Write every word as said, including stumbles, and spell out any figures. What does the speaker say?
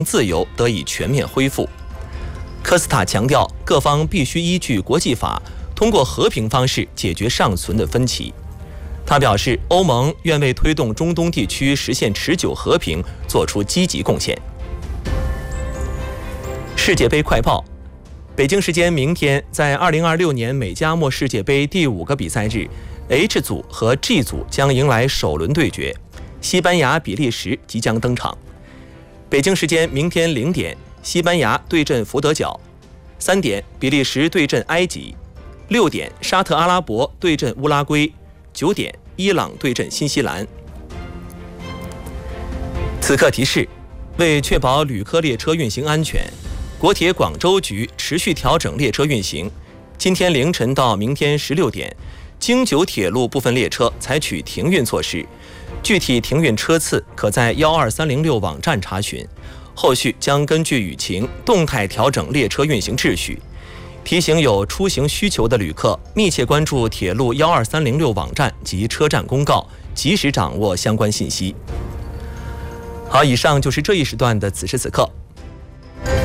自由得以全面恢复。科斯塔强调，各方必须依据国际法，通过和平方式解决尚存的分歧。他表示，欧盟愿为推动中东地区实现持久和平做出积极贡献。世界杯快报：北京时间明天，在二零二六年美加墨世界杯第五个比赛日 ，H 组和 G 组将迎来首轮对决，西班牙、比利时即将登场。北京时间明天零点，西班牙对阵佛得角；三点，比利时对阵埃及；六点，沙特阿拉伯对阵乌拉圭；九点，伊朗对阵新西兰。此刻提示：为确保旅客列车运行安全，国铁广州局持续调整列车运行。今天凌晨到明天十六点，京九铁路部分列车采取停运措施，具体停运车次可在幺二三零六网站查询。后续将根据舆情动态调整列车运行秩序。提醒有出行需求的旅客密切关注铁路幺二三零六网站及车站公告，及时掌握相关信息。好，以上就是这一时段的此时此刻。